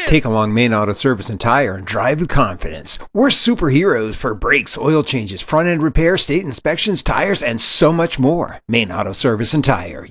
Take along Main Auto Service and Tire and drive with confidence. We're superheroes for brakes, oil changes, front end repair, state inspections, tires, and so much more. Main Auto Service and Tire.